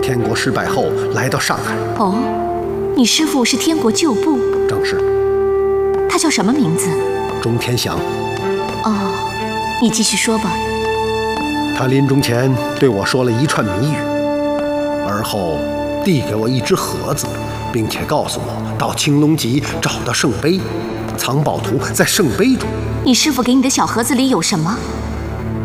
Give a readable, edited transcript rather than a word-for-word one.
天国失败后来到上海。 哦，你师父是天国旧部？ 正是。 他叫什么名字？ 钟天祥。 哦，你继续说吧。 他临终前对我说了一串谜语，而后递给我一只盒子，并且告诉我到青龙集找到圣杯，藏宝图在圣杯中。 你师父给你的小盒子里有什么？